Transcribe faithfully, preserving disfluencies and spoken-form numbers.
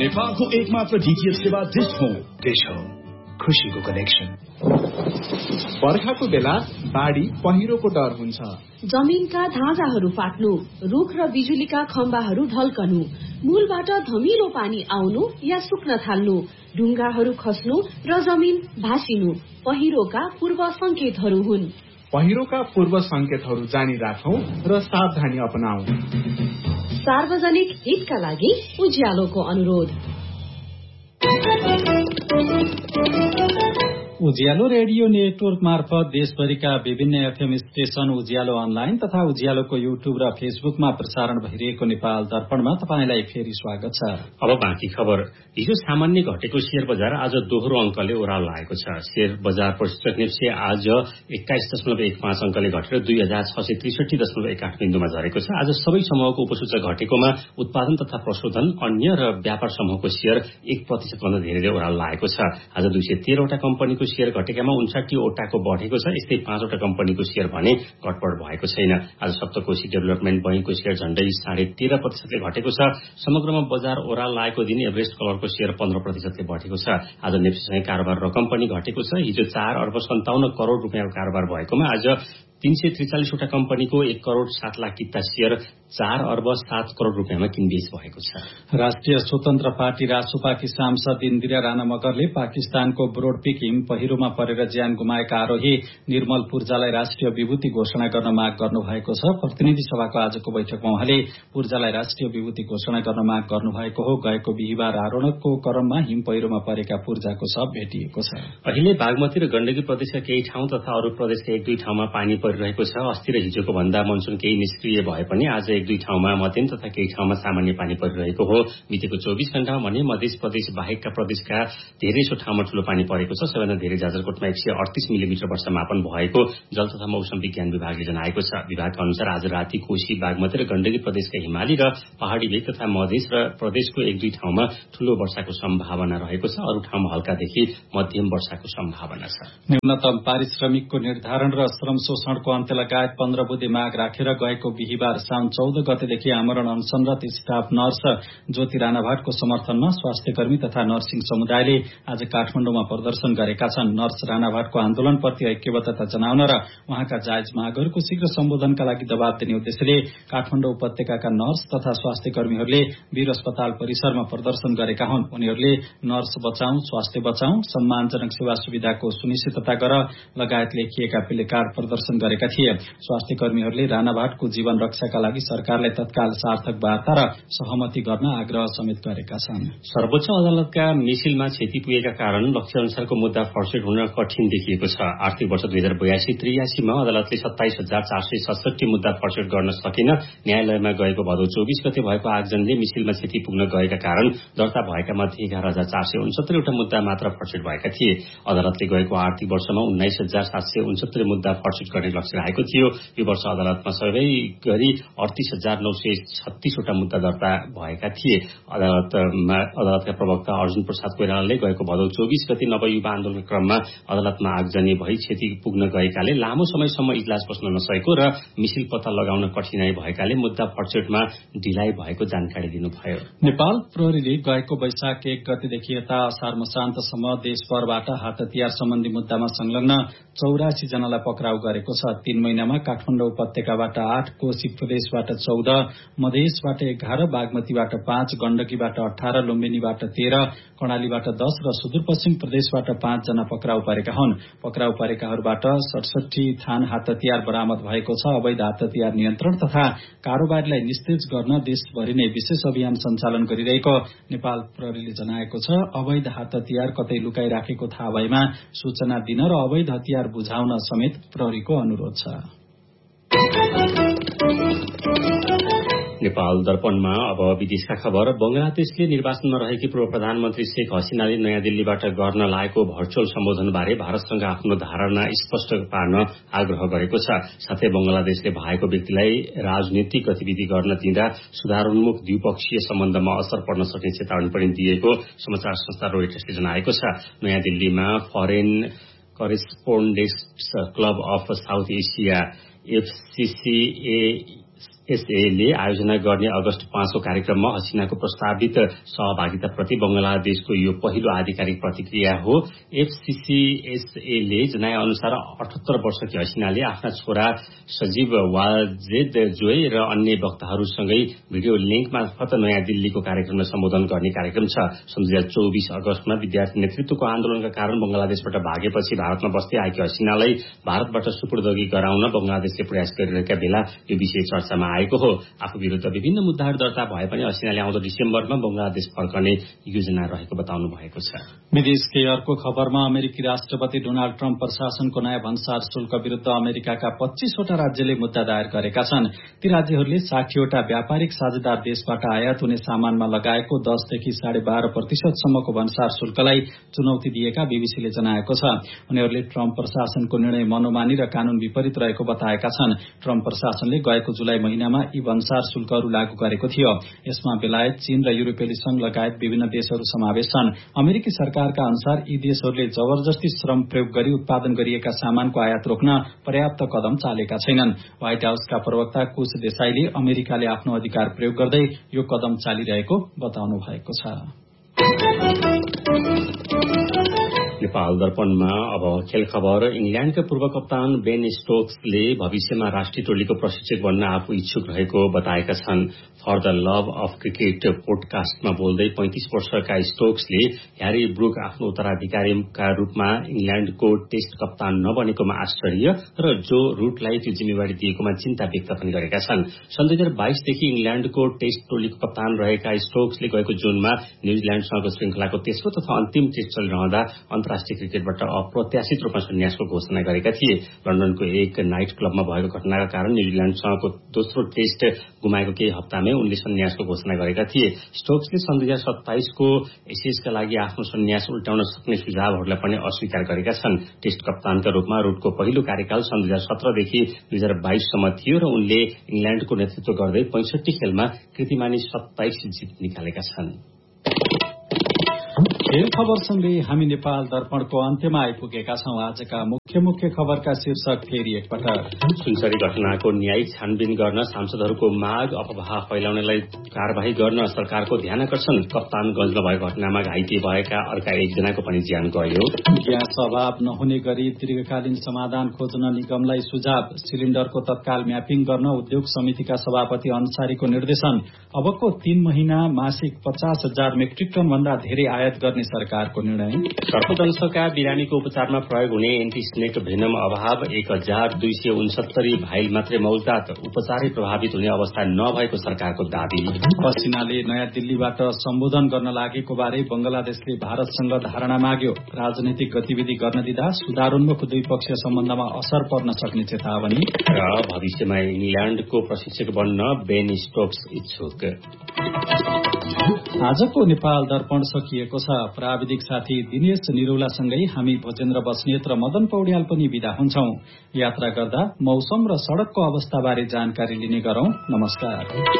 नेपालको एकमात्र डीटीएच सेवा डिश हो। डिश हो खुशीको कनेक्सन। बर्खाको बेला बाढी पहिरोको डर हुन्छ। जमिनका धाजाहरू फाट्नु, रुख र बिजुलीका खम्बाहरू ढल्कनु, मूलबाट धमिलो पानी आउनु या सुक्न थाल्नु, ढुङ्गाहरू खस्नु र जमिन भासिनु पहिरोका पूर्व संकेतहरू हुन्। पहिरोका पूर्व संकेतहरू जानी राखौं र सावधानी अपनाऊ। सार्वजनिक हितका लागि उज्यालोको अनुरोध। उज्यालो रेडियो नेटवर्क मार्फत देशभरिका विभिन्न एफएम स्टेशन, उज्यालो अनलाइन तथा उज्यालोको युट्युब र फेसबुकमा प्रसारण भइरहेको नेपाल दर्पणमा तपाईलाई फेरि स्वागत छ। अब बाँकी खबर। हिजो सामान्य घटेको शेयर बजार आज दोहोरो अंकले ओह्रालो लागेको छ। शेयर बजार प्रशिक्षक निफ्टी आज एक्काइस दशमलव एक पाँच अंकले घटेर दुई हजार छ सय त्रिसठी दशमलव एक आठ बिन्दुमा झरेको छ। आज सबै समूहको उपसूचक घटेकोमा उत्पादन तथा प्रशोधन, अन्य र व्यापार समूहको शेयर एक प्रतिशत भन्दा धेरैले ओह्रालो लागेको छ। आज दुई सय तेह्रवटा कम्पनीको शेयर घटेकामा उन्साठी वटाको बढेको छ। यस्तै पाँचवटा कम्पनीको शेयर भने घटबढ भएको छैन। आज सप्तकोशी डेभलपमेन्ट बैंकको शेयर झण्डै साढे तेह्र प्रतिशतले घटेको छ। समग्रमा बजार ओह्रालो लागेको दिन एभरेस्ट कलरको शेयर पन्ध्र प्रतिशतले बढेको छ। आज नेप्सीसँगै कारोबार रकम पनि घटेको छ। हिजो चार अर्ब सन्ताउन्न करोड़ रुपियाँको कारोबार भएकोमा आज तीन सय त्रिचालिसवटा कम्पनीको एक करोड़ सात लाख किता शेयर चार अर्ब सात करोड़ रुपियाँमा किनबेच भएको छ। राष्ट्रिय स्वतन्त्र पार्टी रासोपाकी सांसद इन्दिरा राणा मगरले पाकिस्तानको ब्रोडपिक हिम पहिरोमा परेर ज्यान गुमाएका आरोही निर्मल पूर्जालाई राष्ट्रिय विभूति घोषणा गर्न माग गर्नुभएको छ। प्रतिनिधि सभाको आजको बैठकमा उहाँले पूर्जालाई राष्ट्रिय विभूति घोषणा गर्न माग गर्नुभएको हो। गएको बिहिबार आरोहणको क्रममा हिम पहिरोमा परेका पूर्जाको शव भेटिएको छ। अहिले बागमती र गण्डकी प्रदेशका केही ठाउँ तथा अरू प्रदेशका एक दुई ठाउँमा पानी रहेको छ। अस्ति र हिजोको भन्दा मनसुन केही निष्क्रिय भए पनि आज एक दुई ठाउँमा मध्यम तथा केही ठाउँमा सामान्य पानी परिरहेको हो। बितेको चौबिस घण्टामा भने मध्य प्रदेश बाहेकका प्रदेशका धेरैसो ठाउँमा ठूलो पानी परेको छ। सबैभन्दा धेरै जाजरकोटमा एक सय अडतीस मिलिमिटर वर्षा मापन भएको जल तथा मौसम विज्ञान विभागले जनाएको छ। विभागका अनुसार आज राति कोशी, बागमती र गण्डकी प्रदेशका हिमाली र पहाड़ी भेग तथा मधेस र प्रदेशको एक दुई ठाउँमा ठूलो वर्षाको सम्भावना रहेको छ। अरू ठाउँमा हल्कादेखि मध्यम वर्षाको सम्भावना छ। न्यूनतम पारिश्रमिकको निर्धारण र श्रम शोषण को अन्त्य लगायत पन्ध्र बुधे माग राखेर गएको बिहिबार साउन चौध गतेदेखि आमरण अनसनरत स्टाफ नर्स ज्योति राणाभाटको समर्थनमा स्वास्थ्यकर्मी तथा नर्सिङ समुदायले आज काठमाडौँमा प्रदर्शन गरेका छन्। नर्स राणाभाटको आन्दोलनप्रति ऐक्यबद्धता जनाउन र उहाँका जायज मागहरूको शीघ्र सम्बोधनका लागि दबाव दिने उद्देश्यले काठमाडौँ उपत्यकाका नर्स तथा स्वास्थ्यकर्मीहरूले वीर अस्पताल परिसरमा प्रदर्शन गरेका हुन्। उनीहरूले नर्स बचाउँ, स्वास्थ्य बचाउँ, सम्मानजनक सेवा सुविधाको सुनिश्चितता गर लगायत लेखिएका प्लेकार्ड प्रदर्शन गरेका थिए। स्वास्थ्य कर्मीहरूले राणाभाटको जीवन रक्षाका लागि सरकारलाई तत्काल सार्थक वार्ता र सहमति गर्न आग्रह समेत गरेका छन्। सर्वोच्च अदालतका मिसिलमा क्षति पुगेका कारण लक्ष्य अनुसारको मुद्दा फर्सेट हुन कठिन देखिएको छ। आर्थिक वर्ष दुई हजार बयासी त्रियासीमा अदालतले सत्ताइस हजार चार सय सडसठी मुद्दा फर्सेट गर्न सकेन। न्यायालयमा गएको भदौ चौबिस गते भएको आगजनीले मिसिलमा क्षति पुग्न गएका कारण दर्ता भएका मध्ये एघार हजार चार सय उनसत्तरीवटा मुद्दा मात्र फर्सेट भएका थिए। अदालतले गएको आर्थिक वर्षमा उन्नाइस हजार सात सय उनसत्तरी मुद्दा फर्सेट गर्ने लक्ष्य राखेको थियो। यो वर्ष अदालतमा सबै गरी अडतीस हजार नौ सय छत्तीसवटा मुद्दा दर्ता भएका थिए। अदालतमा अदालतका प्रवक्ता अर्जुन प्रसाद कोइरालाले गएको भदौ चौबिस गते नवयुवा आन्दोलनका क्रममा अदालतमा आगजनी भई क्षति पुग्न गएकाले लामो समयसम्म इजलास बस्न नसकेको र मिसिल पत्ता लगाउन कठिनाई भएकाले मुद्दा फर्सेटमा ढिलाइ भएको जानकारी दिनुभयो। नेपाल प्रहरीले गएको वैशाख एक गतेदेखि यता असार मसान्तसम्म देशभरबाट हात हतियार सम्बन्धी मुद्दामा संलग्न चौरासी जनालाई पक्राउ गरेको छ। तीन महिनामा काठमाडौँ उपत्यकाबाट आठ, कोशी प्रदेशबाट चौध, मधेसबाट एघार, बागमतीबाट पाँच, गण्डकीबाट अठार, लुम्बिनीबाट तेह्र, कर्णालीबाट दस र सुदूरपश्चिम प्रदेशबाट पाँच जना पक्राउ परेका हुन्। पक्राउ परेकाहरूबाट सडसठी थान हात हतियार बरामद भएको छ। अवैध हात हतियार नियन्त्रण तथा कारोबारीलाई निस्तेज गर्न देशभरि नै विशेष अभियान सञ्चालन गरिरहेको नेपाल प्रहरीले जनाएको छ। अवैध हात हतियार कतै लुकाइराखेको थाहा भएमा सूचना दिन र अवैध हतियार बुझाउन समेत प्रहरीको अनुरोध छ। नेपाल दर्पणमा अब विदेशका खबर। बंगलादेशले निर्वाचनमा रहेकी पूर्व प्रधानमन्त्री शेख हसिनाले नयाँ दिल्लीबाट गर्न लागेको भर्चुअल सम्बोधनबारे भारतसँग आफ्नो धारणा स्पष्ट पार्न आग्रह गरेको छ। साथै बंगलादेशले भएको व्यक्तिलाई राजनीतिक गतिविधि गर्न दिँदा सुधारोन्मुख द्विपक्षीय सम्बन्धमा असर पर्न सक्ने चेतावनी पनि दिएको समाचार संस्था रोइटर्सले जनाएको छ। नयाँ दिल्लीमा foreign करेस्पोन्डेन्ट्स club of south Asia एफसीसीए एफएसएले आयोजना गर्ने अगस्त पाँचको कार्यक्रममा हसिनाको प्रस्तावित सहभागिताप्रति बंगलादेशको यो पहिलो आधिकारिक प्रतिक्रिया हो। एफसीसीएसएले जनाए अनुसार अठहत्तर वर्षकी हसिनाले आफ्ना छोरा सजीव वाजेद जोय र अन्य वक्ताहरूसँगै भिडियो लिंक मार्फत नयाँ दिल्लीको कार्यक्रमलाई सम्बोधन गर्ने कार्यक्रम छ। सन् दुई हजार चौबीस अगस्तमा विद्यार्थी नेतृत्वको आन्दोलनका कारण बंगलादेशबाट भागेपछि भारतमा बस्दै आएकी हसिनालाई भारतबाट सुपुर्दगी गराउन बंगलादेशले प्रयास गरिरहेका बेला यो विषय चर्चामा आएको हो। आफू विरुद्ध विभिन्न मुद्दाहरू दर्ता भए पनि हसिनाले आउँदो डिसेम्बरमा बंगलादेश फर्कने योजना रहेको बताउनु भएको छ। विदेशकै अर्को खबरमा अमेरिकी राष्ट्रपति डोनाल्ड ट्रम्प प्रशासनको नयाँ भन्सार शुल्क विरूद्ध अमेरिकाका पच्चीसवटा राज्यले मुद्दा दायर गरेका छन्। ती राज्यहरूले साठीवटा व्यापारिक साझेदार देशबाट आयात हुने सामानमा लगाएको दसदेखि साढे बाह्र प्रतिशतसम्मको भन्सार शुल्कलाई चुनौती दिएका बीबीसीले जनाएको छ। उनीहरूले ट्रम्प प्रशासनको निर्णय मनोमानी र कानून विपरीत रहेको बताएका छन्। ट्रम्प प्रशासनले गएको जुलाई महिनामा यी भन्सार शुल्कहरू लागू गरेको थियो। यसमा बेलायत, चीन र युरोपेली संघ लगायत विभिन्न देशहरू समावेश छन्। अमेरिकी सरकारका अनुसार यी देशहरूले जबरजस्ती श्रम प्रयोग गरी उत्पादन गरिएका सामानको आयात रोक्न पर्याप्त कदम चालेका छैनन्। व्हाइट हाउसका प्रवक्ता कुश देसाईले अमेरिकाले आफ्नो अधिकार प्रयोग गर्दै यो कदम चालिरहेको बताउनु भएको छ। नेपाल दर्पणमा अब खेल खबर। इंग्ल्याण्डका पूर्व कप्तान बेन स्टोक्सले भविष्यमा राष्ट्रिय टोलीको प्रशिक्षक बन्न आफू इच्छुक रहेको बताएका छन्। For the love of cricket पोडकास्टमा बोल्दै पैंतीस वर्षका स्टोक्सले ह्यारी ब्रुक आफ्नो उत्तराधिकारीका रूपमा इंग्ल्याण्डको टेस्ट कप्तान नबनेकोमा आश्चर्य र जो रूटलाई त्यो जिम्मेवारी दिएकोमा चिन्ता व्यक्त पनि गरेका छन्। सन् दुई हजार बाइसदेखि इंग्ल्याण्डको टेस्ट टोलीको कप्तान रहेका स्टोक्सले गएको जुनमा न्यूजील्याण्डसँगको श्रृंखलाको तेस्रो तथा अन्तिम टेस्ट चलिरहँदा अन्तर्राष्ट्रिय क्रिकेटबाट अप्रत्याशित रूपमा सन्यासको घोषणा गरेका थिए। लन्डनको एक नाइट क्लबमा भएको घटनाका कारण न्यूजील्याण्डसँगको दोस्रो टेस्ट गुमाएको केही हप्तामै उनले सन्यासको घोषणा गरेका थिए। स्टोक्सले सन् दुई हजार सत्ताइसको एसिजका लागि आफ्नो सन्यास उल्टाउन सक्ने सुझावहरूलाई पनि अस्वीकार गरेका छन्। टेस्ट कप्तानका रूपमा रूटको पहिलो कार्यकाल सन् दुई हजार सत्रदेखि दुई हजार बाइससम्म थियो र उनले इंग्ल्याण्डको नेतृत्व गर्दै पैंसठी खेलमा कीर्तिमानी सत्ताइस जित निकालेका छन्। खेल खबरसँगै हामी नेपाल दर्पणको अन्त्यमा आइपुगेका छौं। आजका मुख्य मुख्य खबरका शीर्षक फेरि एकपटक। सुनसरी घटनाको न्यायिक छानबिन गर्न सांसदहरूको माग, अफवाह फैलाउनेलाई कार्यवाही गर्न सरकारको ध्यानकर्षण, कप्तानगंजमा भएको घटनामा घाइते भएका अर्का एकजनाको पनि ज्यान गयो। ग्यास अभाव नहुने गरी दीर्घकालीन समाधान खोज्न निगमलाई सुझाव, सिलिण्डरको तत्काल म्यापिङ गर्न उद्योग समितिका सभापति अन्सारीको निर्देशन। अबको तीन महिना मासिक पचास हजार मेट्रिक टन भन्दा धेरै आयात गर्ने सरकारको निर्णय। सर्पदंशका बिरामीको उपचारमा प्रयोग हुने एन्टी स्नेक भेनम अभाव, एक हजार दुई सय उनसत्तरी भाइल मात्रै मौजदात, उपचारै प्रभावित हुने अवस्था नभएको सरकारको दावी। हसिनाले नयाँ दिल्लीबाट सम्बोधन गर्न लागेको बारे बंगलादेशले भारतसँग धारणा माग्यो। राजनैतिक गतिविधि गर्न दिँदा सुधारोन्मुख द्विपक्षीय सम्बन्धमा असर पर्न सक्ने चेतावनी। र भविष्यमा इंग्ल्याण्डको प्रशिक्षक बन्न बेन स्टोक्स इच्छुक। आजको नेपाल दर्पण सकिएको छ। प्राविधिक साथी दिनेश निरौलासँगै हामी भोजेन्द्र बस्नेत र मदन पौड्याल पनि विदा हुन्छौं। यात्रा गर्दा मौसम र सड़कको अवस्थाबारे जानकारी लिने गरौं। नमस्कार।